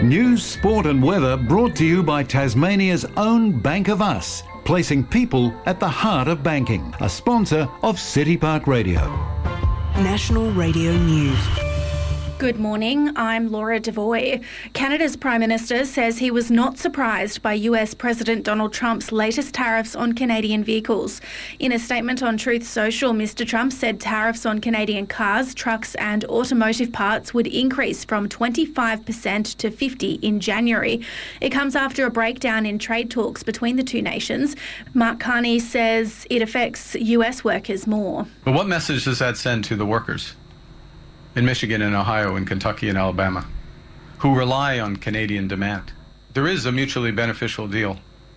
News, sport and weather brought to you by Tasmania's own Bank of Us, placing people at the heart of banking. A sponsor of City Park Radio. National Radio News. Good morning, I'm Laura Devoy. Canada's Prime Minister says he was not surprised by US President Donald Trump's latest tariffs on Canadian vehicles. In a statement on Truth Social, Mr Trump said tariffs on Canadian cars, trucks and automotive parts would increase from 25% to 50% in January. It comes after a breakdown in trade talks between the two nations. Mark Carney says it affects US workers more. But what message does that send to the workers in Michigan and Ohio and Kentucky and Alabama, who rely on Canadian demand? There is a mutually beneficial deal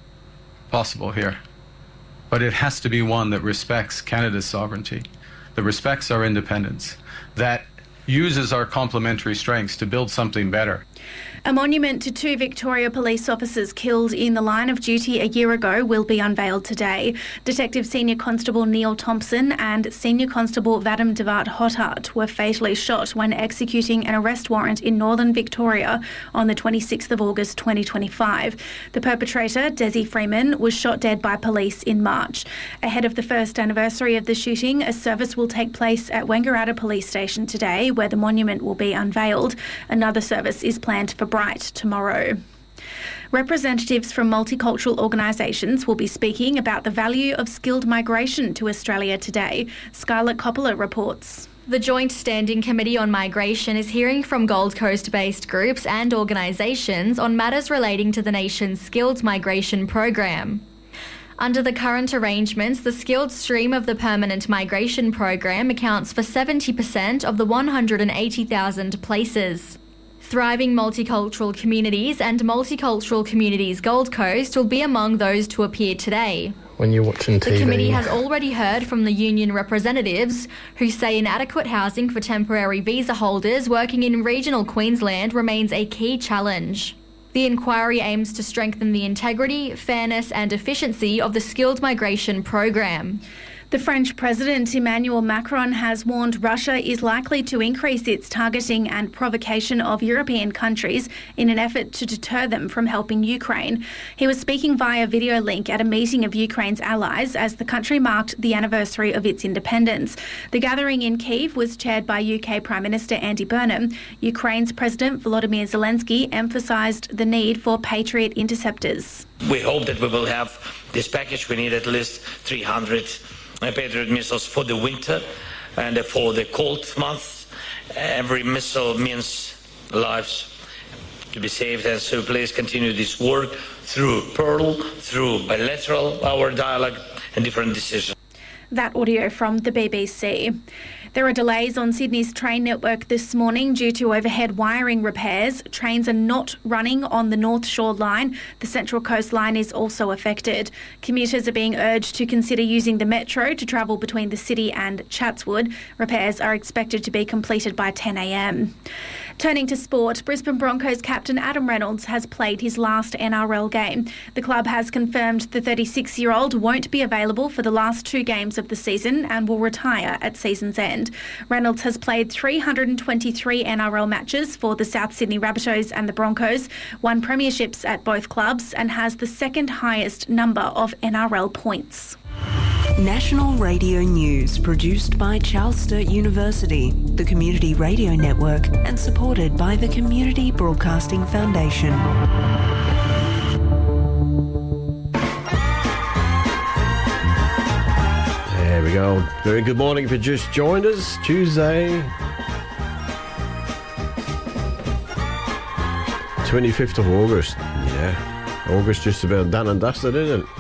possible here, but it has to be one that respects Canada's sovereignty, that respects our independence, that uses our complementary strengths to build something better. A monument to two Victoria police officers killed in the line of duty a year ago will be unveiled today. Detective Senior Constable Neil Thompson and Senior Constable Vadim Devat Hothart were fatally shot when executing an arrest warrant in northern Victoria on the 26th of August 2025. The perpetrator, Desi Freeman, was shot dead by police in March. Ahead of the first anniversary of the shooting, a service will take place at Wangaratta Police Station today, where the monument will be unveiled. Another service is planned for Bright tomorrow. Representatives from multicultural organisations will be speaking about the value of skilled migration to Australia today. Scarlett Coppola reports. The Joint Standing Committee on Migration is hearing from Gold Coast-based groups and organisations on matters relating to the nation's skilled migration program. Under the current arrangements, the skilled stream of the permanent migration program accounts for 70% of the 180,000 places. Thriving Multicultural Communities and Multicultural Communities Gold Coast will be among those to appear today. When you're watching TV... The committee has already heard from the union representatives who say inadequate housing for temporary visa holders working in regional Queensland remains a key challenge. The inquiry aims to strengthen the integrity, fairness and efficiency of the skilled migration program. The French President Emmanuel Macron has warned Russia is likely to increase its targeting and provocation of European countries in an effort to deter them from helping Ukraine. He was speaking via video link at a meeting of Ukraine's allies as the country marked the anniversary of its independence. The gathering in Kyiv was chaired by UK Prime Minister Andy Burnham. Ukraine's President Volodymyr Zelensky emphasised the need for Patriot interceptors. We hope that we will have this package. We need at least 300 Patriot missiles for the winter and for the cold months. Every missile means lives to be saved, and so please continue this work through Pearl, through bilateral, our dialogue and different decisions. That audio from the BBC. There are delays on Sydney's train network this morning due to overhead wiring repairs. Trains are not running on the North Shore line. The Central Coast line is also affected. Commuters are being urged to consider using the metro to travel between the city and Chatswood. Repairs are expected to be completed by 10 a.m. Turning to sport, Brisbane Broncos captain Adam Reynolds has played his last NRL game. The club has confirmed the 36-year-old won't be available for the last two games of the season and will retire at season's end. Reynolds has played 323 NRL matches for the South Sydney Rabbitohs and the Broncos, won premierships at both clubs and has the second highest number of NRL points. National Radio News, produced by Charles Sturt University, the Community Radio Network, and supported by the Community Broadcasting Foundation. There we go. Very good morning if you just joined us. Tuesday, 25th of August. Yeah, August just about done and dusted, isn't it?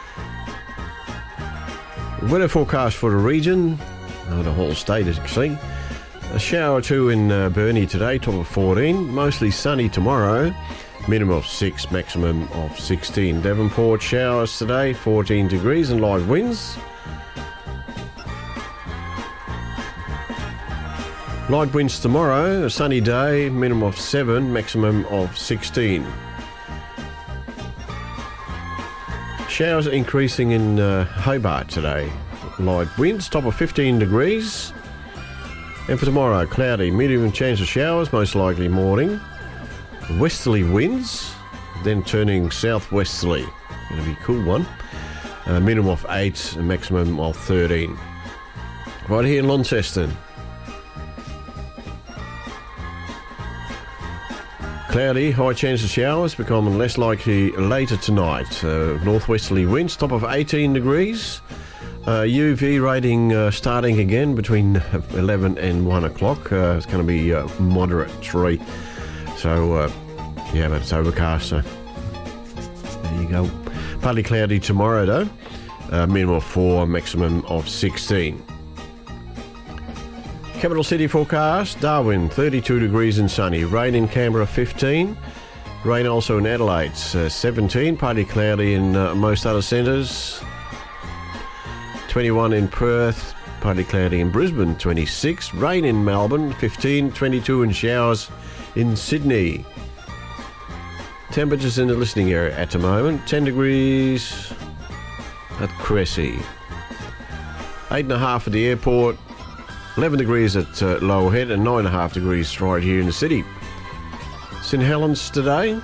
Weather forecast for the region, the whole state as you can see. A shower or two in Burnie today, top of 14. Mostly sunny tomorrow, minimum of 6, maximum of 16. Devonport showers today, 14 degrees and light winds. Light winds tomorrow, a sunny day, minimum of 7, maximum of 16. Showers increasing in Hobart today. Light winds, top of 15 degrees. And for tomorrow, cloudy, medium chance of showers, most likely morning. westerly winds, then turning southwesterly. Going to be a cool one. Minimum of 8, a maximum of 13. Right here in Launceston. Cloudy, high chance of showers, becoming less likely later tonight. Northwesterly winds, top of 18 degrees. UV rating starting again between 11 and 1 o'clock. It's going to be moderate 3. So, yeah, but it's overcast, so there you go. Partly cloudy tomorrow, though. Minimum of 4, maximum of 16. Capital City forecast, Darwin, 32 degrees and sunny. Rain in Canberra, 15. Rain also in Adelaide, 17. Partly cloudy in most other centres. 21 in Perth. Partly cloudy in Brisbane, 26. Rain in Melbourne, 15. 22 and showers in Sydney. Temperatures in the listening area at the moment, 10 degrees at Cressy. 8.5 at the airport. 11 degrees at Lower Head and 9.5 degrees right here in the city. St Helens today.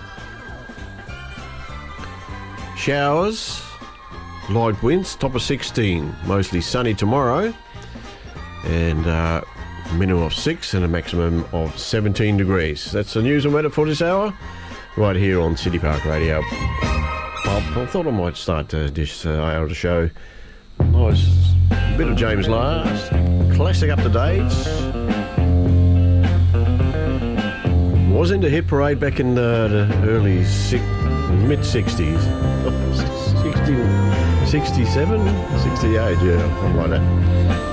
Showers, light winds, top of 16. Mostly sunny tomorrow. And minimum of 6 and a maximum of 17 degrees. That's the news and weather for this hour. Right here on City Park Radio. I thought I might start this hour of the show. Nice bit of James Last. Classic up to date. Was into Hit Parade back in the early mid-60s. 67, 68, yeah, something like that.